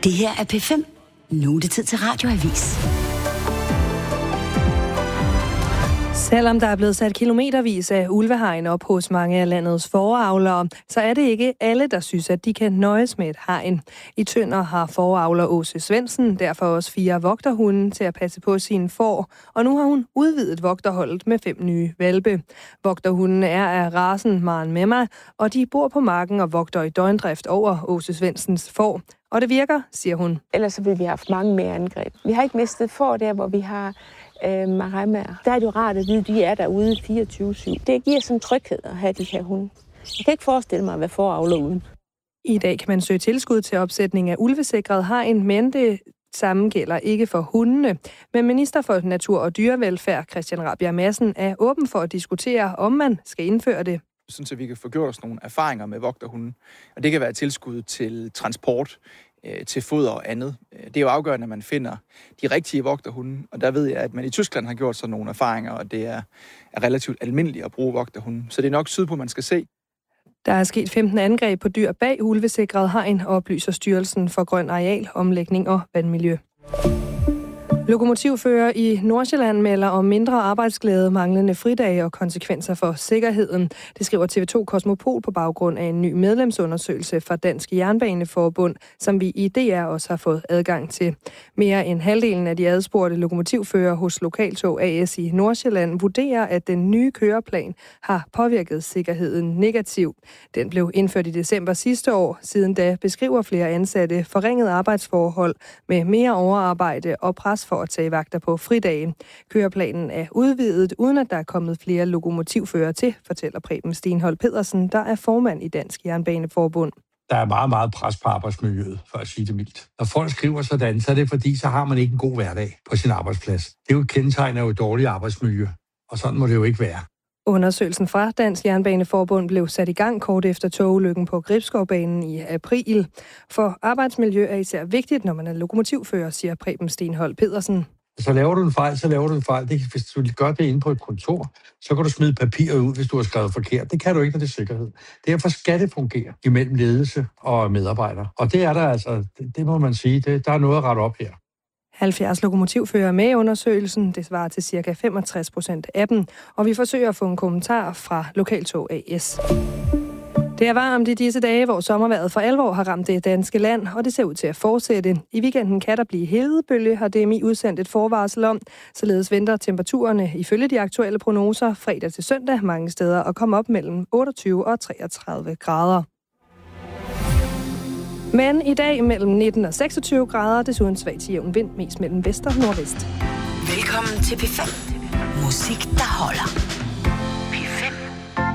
Det her er P5. Nu er det tid til Radioavis. Selvom der er blevet sat kilometervis af ulvehegn op hos mange af landets fåreavlere, så er det ikke alle, der synes, at de kan nøjes med et hegn. I Tønder har fåreavler Åse Svendsen derfor også 4 vogterhunde til at passe på sine får, og nu har hun udvidet vogterholdet med 5 nye hvalpe. Vogterhundene er af racen Maren Memma, og de bor på marken og vogter i døgndrift over Åse Svendsens får. Og det virker, siger hun. Ellers så ville vi have haft mange mere angreb. Vi har ikke mistet får der, hvor vi har maremmer. Der er det jo rart at vide, at de er derude 24/7. Det giver sådan tryghed at have de her hunde. Jeg kan ikke forestille mig, hvad fåreavler uden. I dag kan man søge tilskud til opsætning af ulvesikret hegn, men det samme gælder ikke for hundene. Men minister for Natur- og Dyrevelfærd, Christian Rabjerg Madsen, er åben for at diskutere, om man skal indføre det. Sådan, at vi kan få gjort os nogle erfaringer med vogterhunden. Og det kan være tilskud til transport, til foder og andet. Det er jo afgørende, at man finder de rigtige vogterhunde. Og der ved jeg, at man i Tyskland har gjort sig nogle erfaringer, og det er relativt almindeligt at bruge vogterhunde. Så det er nok sydpå, man skal se. Der er sket 15 angreb på dyr bag ulvesikret hegn, oplyser Styrelsen for Grøn Areal, Omlægning og Vandmiljø. Lokomotivfører i Nordsjælland melder om mindre arbejdsglæde, manglende fridage og konsekvenser for sikkerheden. Det skriver TV2 Kosmopol på baggrund af en ny medlemsundersøgelse fra Dansk Jernbaneforbund, som vi i DR også har fået adgang til. Mere end halvdelen af de adspurgte lokomotivfører hos Lokaltog AS i Nordsjælland vurderer, at den nye køreplan har påvirket sikkerheden negativt. Den blev indført i december sidste år. Siden da beskriver flere ansatte forringet arbejdsforhold med mere overarbejde og pres for at tage vagter på fridagen. Køreplanen er udvidet, uden at der er kommet flere lokomotivførere til, fortæller Preben Stenholt Pedersen, der er formand i Dansk Jernbaneforbund. Der er meget, meget pres på arbejdsmiljøet, for at sige det mildt. Når folk skriver sådan, så er det fordi, så har man ikke en god hverdag på sin arbejdsplads. Det er jo et kendetegn af et dårligt arbejdsmiljø, og sådan må det jo ikke være. Undersøgelsen fra Dansk Jernbaneforbund blev sat i gang kort efter togulykken på Gribskovbanen i april. For arbejdsmiljø er især vigtigt, når man er lokomotivfører, siger Preben Stenholt Pedersen. Så laver du en fejl, så laver du en fejl. Hvis du gør det inde på et kontor, så kan du smide papiret ud, hvis du har skrevet forkert. Det kan du ikke, når det er sikkerhed. Derfor skal det fungere imellem ledelse og medarbejdere. Og det er der altså, det må man sige, der er noget at rette op her. 70 lokomotivfører med i undersøgelsen. Det svarer til ca. 65% af dem. Og vi forsøger at få en kommentar fra Lokaltog AS. Det er varmt i disse dage, hvor sommervejret for alvor har ramt det danske land, og det ser ud til at fortsætte. I weekenden kan der blive hedebølge, har DMI udsendt et forvarsel om. Således venter temperaturerne ifølge de aktuelle prognoser fredag til søndag mange steder at komme op mellem 28 og 33 grader. Men i dag mellem 19 og 26 grader, desuden svag til jævn vind, mest mellem vest og nordvest. Velkommen til P5. Musik, der holder.